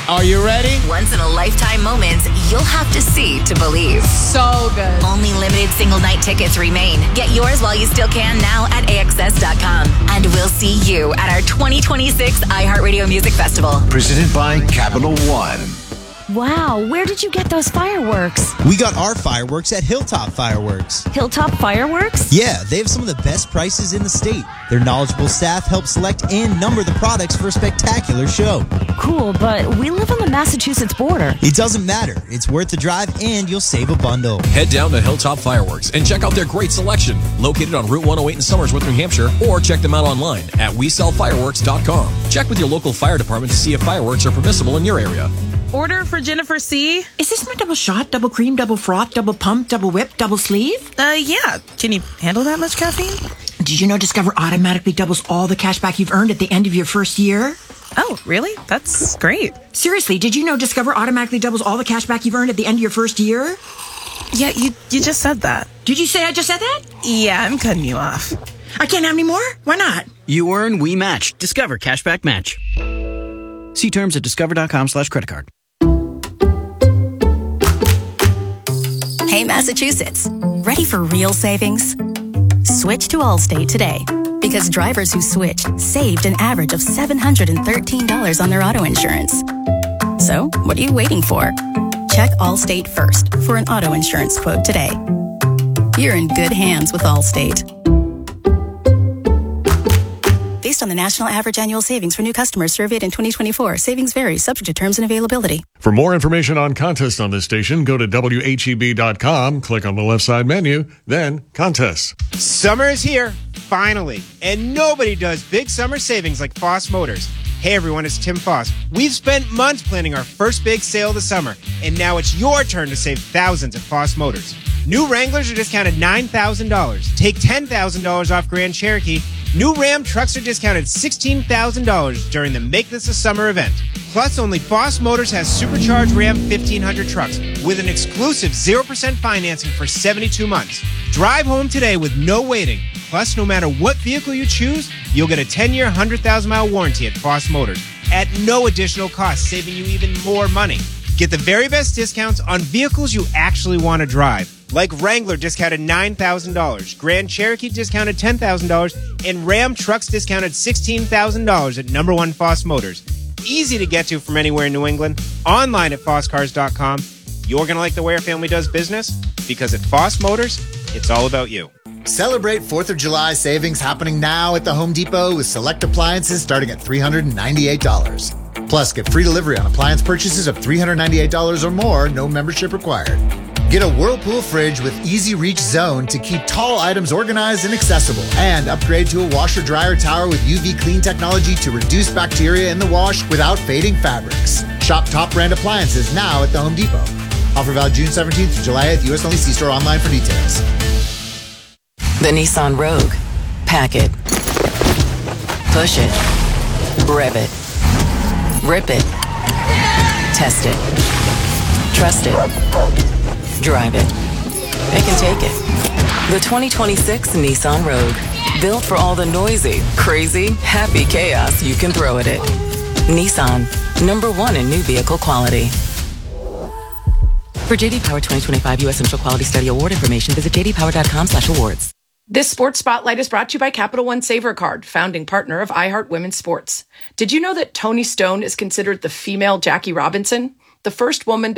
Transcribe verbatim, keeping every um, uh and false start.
Are you ready? Once in a lifetime moments you'll have to see to believe. So good. Only limited single night tickets remain. Get yours while you still can now at A X S dot com. And we'll see you at our twenty twenty-six iHeartRadio Music Festival. Presented by Capital One. Wow, where did you get those fireworks? We got our fireworks at Hilltop Fireworks. Hilltop Fireworks? Yeah, they have some of the best prices in the state. Their knowledgeable staff help select and number the products for a spectacular show. Cool, but we live on the Massachusetts border. It doesn't matter. It's worth the drive and you'll save a bundle. Head down to Hilltop Fireworks and check out their great selection. Located on Route one oh eight in Somersworth, New Hampshire, or check them out online at we sell fireworks dot com. Check with your local fire department to see if fireworks are permissible in your area. Order for Jennifer C. Is this my double shot, double cream, double froth, double pump, double whip, double sleeve? Uh, yeah. Can you handle that much caffeine? Did you know Discover automatically doubles all the cash back you've earned at the end of your first year? Oh, really? That's great. Seriously, did you know Discover automatically doubles all the cash back you've earned at the end of your first year? Yeah, you you just said that. Did you say I just said that? Yeah, I'm cutting you off. I can't have any more? Why not? You earn, we match. Discover Cashback Match. See terms at discover.com slash credit card. Hey, Massachusetts. Ready for real savings? Switch to Allstate today. Because drivers who switched saved an average of seven hundred thirteen dollars on their auto insurance. So, what are you waiting for? Check Allstate first for an auto insurance quote today. You're in good hands with Allstate. Based on the national average annual savings for new customers surveyed in twenty twenty-four, savings vary, subject to terms and availability. For more information on contests on this station, go to W H E B dot com, click on the left side menu, then Contests. Summer is here, finally, and nobody does big summer savings like Foss Motors. Hey everyone, it's Tim Foss. We've spent months planning our first big sale of the summer, and now it's your turn to save thousands at Foss Motors. New Wranglers are discounted nine thousand dollars. Take ten thousand dollars off Grand Cherokee. New Ram trucks are discounted sixteen thousand dollars during the Make This a Summer event. Plus, only Foss Motors has supercharged Ram fifteen hundred trucks with an exclusive zero percent financing for seventy-two months. Drive home today with no waiting. Plus, no matter what vehicle you choose, you'll get a ten-year, one hundred thousand mile warranty at Foss Motors at no additional cost, saving you even more money. Get the very best discounts on vehicles you actually want to drive. Like Wrangler discounted nine thousand dollars, Grand Cherokee discounted ten thousand dollars, and Ram Trucks discounted sixteen thousand dollars at number one Foss Motors. Easy to get to from anywhere in New England. Online at foss cars dot com. You're going to like the way our family does business? Because at Foss Motors, it's all about you. Celebrate fourth of July savings happening now at the Home Depot with select appliances starting at three hundred ninety-eight dollars. Plus, get free delivery on appliance purchases of three hundred ninety-eight dollars or more, no membership required. Get a Whirlpool fridge with Easy Reach Zone to keep tall items organized and accessible. And upgrade to a washer-dryer tower with U V clean technology to reduce bacteria in the wash without fading fabrics. Shop top brand appliances now at the Home Depot. Offer valid June seventeenth to July eighth, U S only. See store online for details. The Nissan Rogue. Pack it. Push it. Rev it. Rip it. Test it. Trust it. Drive it. It can take it. The twenty twenty-six Nissan Rogue. Built for all the noisy, crazy, happy chaos you can throw at it. Nissan. Number one in new vehicle quality. For J D Power twenty twenty-five U S Central Quality Study Award information, visit j d power dot com slash awards. This Sports Spotlight is brought to you by Capital One Saver Card, founding partner of iHeart Women's Sports. Did you know that Toni Stone is considered the female Jackie Robinson? The first woman to